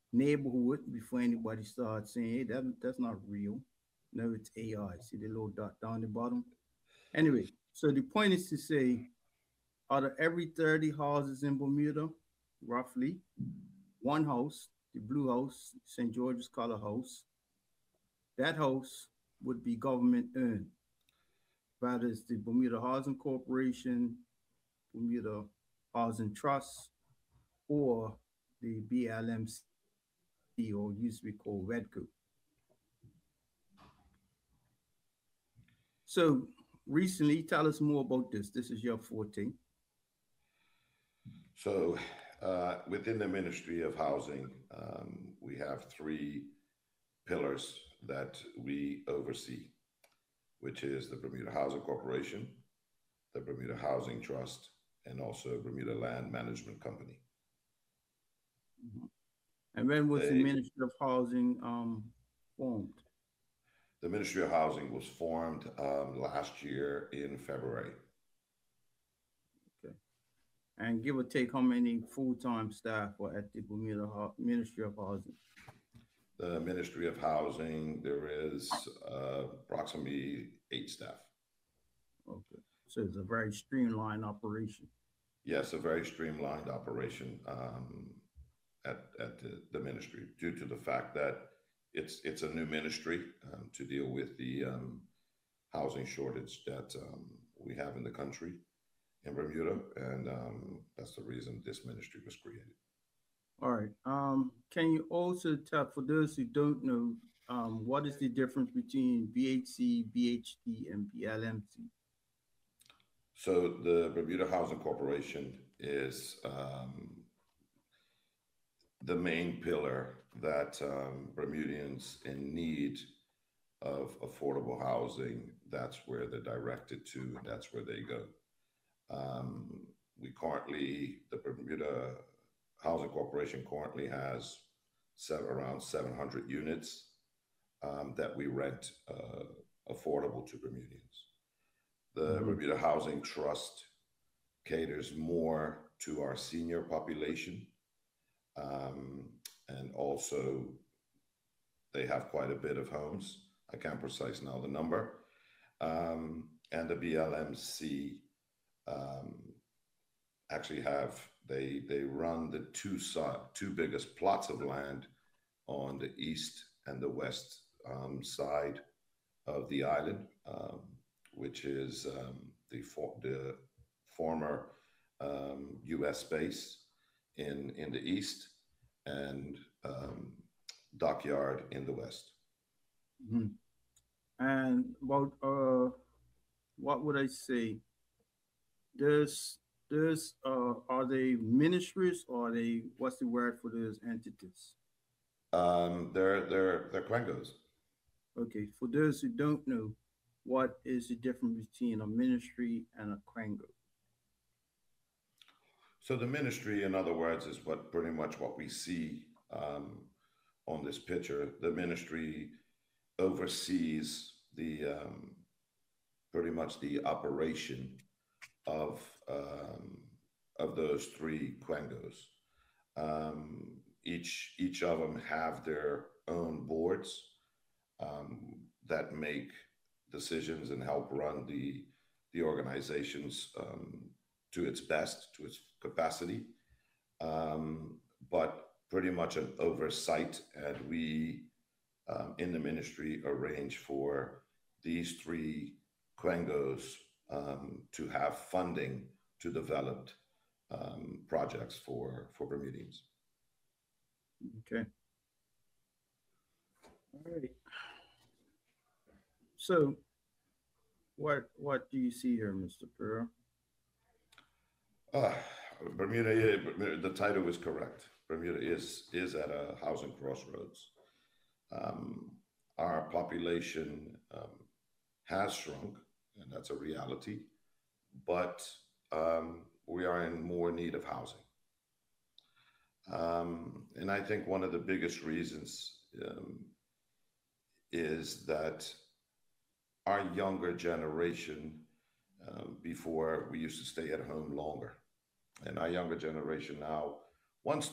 neighborhood before anybody starts saying, hey, that's not real. No, it's AI. See the little dot down the bottom? Anyway, so the point is to say, out of every 30 houses in Bermuda, roughly, one house, the Blue House, St. George's Color House, that house would be government owned. Whether it's the Bermuda Housing Corporation, Bermuda Housing Trust, or the BLMC, or used to be called Redco. So recently, tell us more about this. This is your forte. So, within the Ministry of Housing, we have three pillars that we oversee, which is the Bermuda Housing Corporation, the Bermuda Housing Trust, and also Bermuda Land Management Company. Mhm. And when was the They, Ministry of Housing formed? the Ministry of Housing was formed last year in February. Okay. And give or take, how many full-time staff are at the Ministry of Housing? The Ministry of Housing, there is approximately 8 staff. Okay. So it's a very streamlined operation. Yes, a very streamlined operation at the ministry due to the fact that it's a new ministry to deal with the housing shortage that we have in the country in Bermuda, and that's the reason this ministry was created. All right. Can you also tell, for those who don't know, what is the difference between BHC, BHD, and BLMC? So the Bermuda Housing Corporation is the main pillar that Bermudians in need of affordable housing, that's where they're directed to, that's where they go. Um, we currently, the Bermuda Housing Corporation currently has around 700 units that we rent affordable to Bermudians. The Hmm. Bermuda Housing Trust caters more to our senior population, um, and also they have quite a bit of homes. I can't precise now the number. And the BLMC um, actually have they run the two biggest plots of land on the east and the west side of the island, which is the former U.S. base in the east and dockyard in the west. Hmm. And about what would I say? There's are they ministries or are they, what's the word for those entities? They're Quangos. Okay, for those who don't know, what is the difference between a ministry and a quango? So the ministry, in other words, is what pretty much what we see on this picture. The ministry oversees the pretty much the operation of um, of those three Quangos. Each of them have their own boards that make decisions and help run the organizations to its best, to its capacity, um, but pretty much an oversight. And we in the ministry arrange for these three Quangos to have funding to develop projects for Bermudians. Okay, all right. So what do you see here, Mr. Pereira? Uh, Bermuda, the title is correct. Bermuda is at a housing crossroads. Um, our population has shrunk, and that's a reality. But we are in more need of housing, and I think one of the biggest reasons is that our younger generation, before we used to stay at home longer, and our younger generation now wants